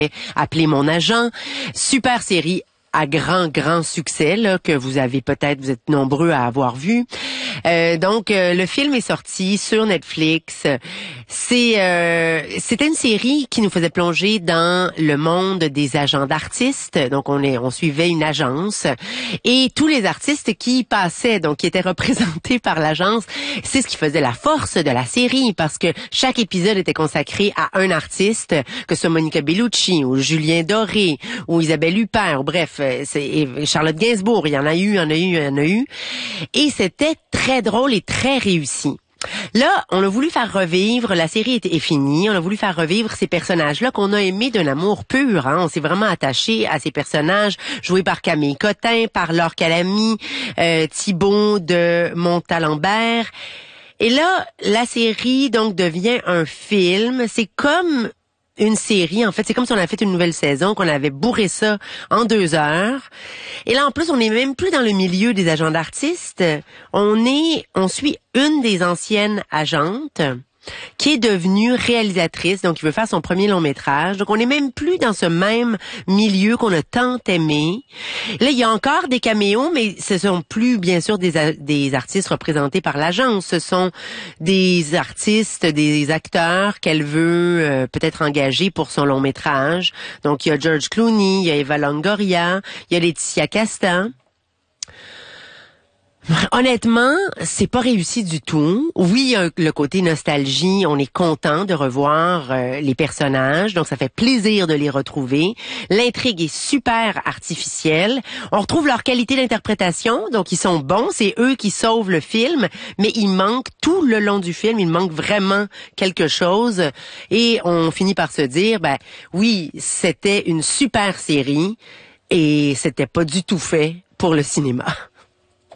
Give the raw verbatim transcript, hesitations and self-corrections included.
Appelez mon agent. Super série à grand, grand succès, là, que vous avez peut-être, vous êtes nombreux à avoir vu. Euh, donc, euh, le film est sorti sur Netflix. C'est euh, c'était une série qui nous faisait plonger dans le monde des agents d'artistes. Donc, on est, on suivait une agence et tous les artistes qui y passaient, donc qui étaient représentés par l'agence, c'est ce qui faisait la force de la série, parce que chaque épisode était consacré à un artiste, que ce soit Monica Bellucci ou Julien Doré ou Isabelle Huppert, bref, c'est Charlotte Gainsbourg, il y en a eu, il y en a eu, il y en a eu, et c'était très drôle et très réussi. Là, on a voulu faire revivre, la série est, est finie, on a voulu faire revivre ces personnages-là qu'on a aimés d'un amour pur. Hein. On s'est vraiment attaché à ces personnages joués par Camille Cotin, par Laure Calamy, euh, Thibaut de Montalembert. Et là, la série donc devient un film. C'est comme une série, en fait. C'est comme si on avait fait une nouvelle saison, qu'on avait bourré ça en deux heures. Et là, en plus, on n'est même plus dans le milieu des agents d'artistes. On est, on suit une des anciennes agentes qui est devenue réalisatrice, donc qui veut faire son premier long métrage. Donc, on n'est même plus dans ce même milieu qu'on a tant aimé. Là, il y a encore des caméos, mais ce sont plus, bien sûr, des, des artistes représentés par l'agence. Ce sont des artistes, des acteurs qu'elle veut euh, peut-être engager pour son long métrage. Donc, il y a George Clooney, il y a Eva Longoria, il y a Laetitia Casta. Honnêtement, c'est pas réussi du tout. Oui, il y a le côté nostalgie, on est content de revoir euh, les personnages, donc ça fait plaisir de les retrouver. L'intrigue est super artificielle. On retrouve leur qualité d'interprétation, donc ils sont bons, c'est eux qui sauvent le film, mais il manque tout le long du film, il manque vraiment quelque chose. Et on finit par se dire, ben oui, c'était une super série et c'était pas du tout fait pour le cinéma.